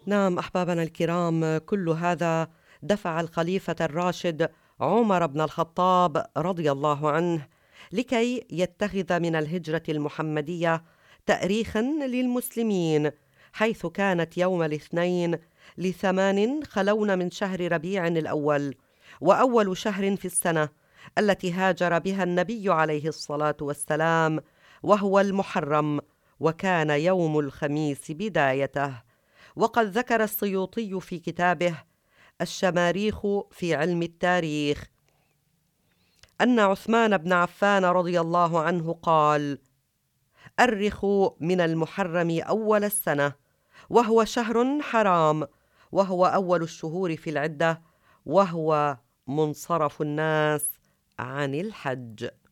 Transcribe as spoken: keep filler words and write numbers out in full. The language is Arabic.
نعم أحبابنا الكرام، كل هذا دفع الخليفة الراشد عمر بن الخطاب رضي الله عنه لكي يتخذ من الهجرة المحمدية تأريخا للمسلمين، حيث كانت يوم الاثنين لثمان خلون من شهر ربيع الأول، وأول شهر في السنة التي هاجر بها النبي عليه الصلاة والسلام، وهو المحرم، وكان يوم الخميس بدايته. وقد ذكر السيوطي في كتابه الشماريخ في علم التاريخ أن عثمان بن عفان رضي الله عنه قال: أرخوا من المحرم أول السنة، وهو شهر حرام، وهو أول الشهور في العدة، وهو منصرف الناس عن الحج.